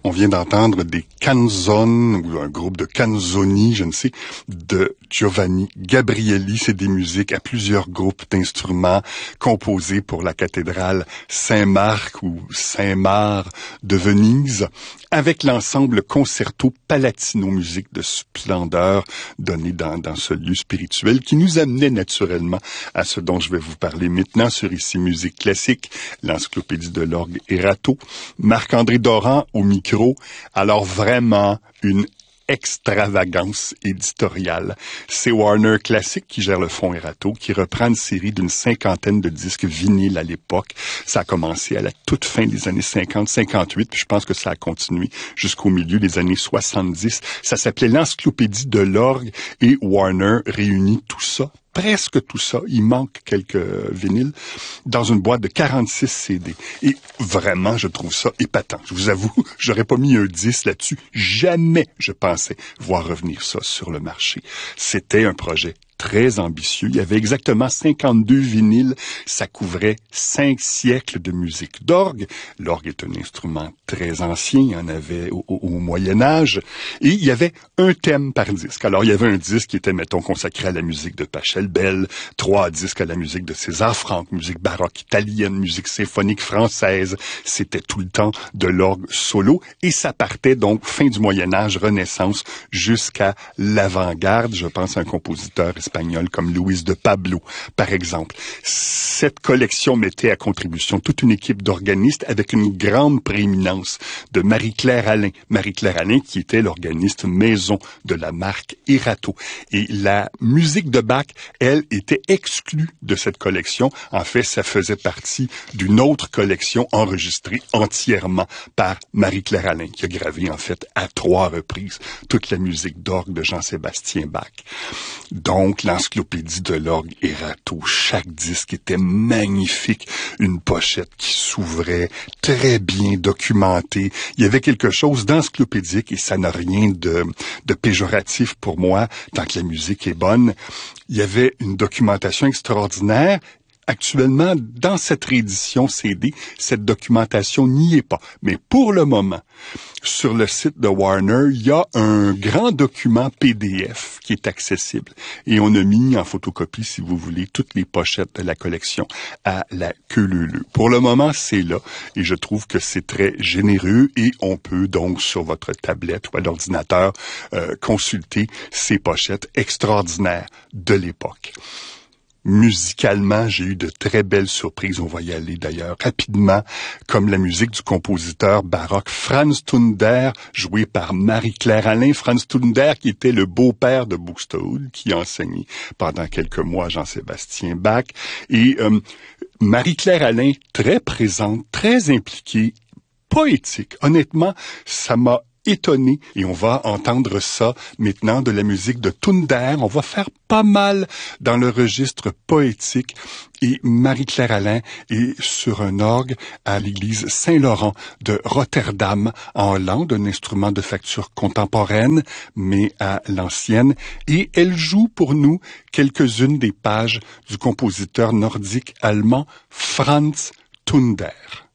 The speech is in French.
On vient d'entendre des canzone, ou un groupe de canzoni, je ne sais, de Giovanni Gabrieli. C'est des musiques à plusieurs groupes d'instruments composés pour la cathédrale Saint-Marc ou Saint-Marc de Venise, avec l'ensemble Concerto Palatino, musique de splendeur donnée dans ce lieu spirituel qui nous amenait naturellement à ce dont je vais vous parler maintenant sur Ici Musique Classique, l'encyclopédie de l'orgue Erato. Marc-André Doran au micro. Alors vraiment une extravagance éditoriale. C'est Warner Classic qui gère le fonds Erato, qui reprend une série d'une 50aine de disques vinyles à l'époque. Ça a commencé à la toute fin des années 50-58, puis je pense que ça a continué jusqu'au milieu des années 70. Ça s'appelait l'encyclopédie de l'orgue et Warner réunit tout ça. Presque tout ça, il manque quelques vinyles, dans une boîte de 46 CD. Et vraiment, je trouve ça épatant. Je vous avoue, j'aurais pas mis un 10 là-dessus. Jamais je pensais voir revenir ça sur le marché. C'était un projet très ambitieux. Il y avait exactement 52 vinyles. Ça couvrait 5 siècles de musique d'orgue. L'orgue est un instrument très ancien. Il y en avait au Moyen-Âge. Et il y avait un thème par disque. Alors, il y avait un disque qui était, mettons, consacré à la musique de Pachelbel, 3 disques à la musique de César Franck, musique baroque italienne, musique symphonique française. C'était tout le temps de l'orgue solo. Et ça partait donc fin du Moyen-Âge, Renaissance, jusqu'à l'avant-garde. Je pense à un compositeur espagnol comme Luis de Pablo, par exemple. Cette collection mettait à contribution toute une équipe d'organistes avec une grande prééminence de Marie-Claire Alain. Marie-Claire Alain qui était l'organiste maison de la marque Erato. Et la musique de Bach, elle, était exclue de cette collection. En fait, ça faisait partie d'une autre collection enregistrée entièrement par Marie-Claire Alain, qui a gravé, en fait, à 3 reprises toute la musique d'orgue de Jean-Sébastien Bach. Donc, l'encyclopédie de l'orgue Erato, chaque disque était magnifique, une pochette qui s'ouvrait, très bien documentée. Il y avait quelque chose d'encyclopédique et ça n'a rien de péjoratif pour moi, tant que la musique est bonne. Il y avait une documentation extraordinaire. Actuellement, dans cette réédition CD, cette documentation n'y est pas. Mais pour le moment, sur le site de Warner, il y a un grand document PDF qui est accessible. Et on a mis en photocopie, si vous voulez, toutes les pochettes de la collection à la queue leu-leu. Pour le moment, c'est là. Et je trouve que c'est très généreux. Et on peut donc, sur votre tablette ou à l'ordinateur, consulter ces pochettes extraordinaires de l'époque. Musicalement, j'ai eu de très belles surprises. On va y aller d'ailleurs rapidement, comme la musique du compositeur baroque Franz Tunder, joué par Marie-Claire Alain. Franz Tunder, qui était le beau-père de Buxtehude, qui a enseigné pendant quelques mois Jean-Sébastien Bach. Et Marie-Claire Alain, très présente, très impliquée, poétique. Honnêtement, ça m'a étonné. Et on va entendre ça maintenant de la musique de Tunder. On va faire pas mal dans le registre poétique. Et Marie-Claire Alain est sur un orgue à l'église Saint-Laurent de Rotterdam, en Hollande, un instrument de facture contemporaine, mais à l'ancienne. Et elle joue pour nous quelques-unes des pages du compositeur nordique allemand Franz Tunder.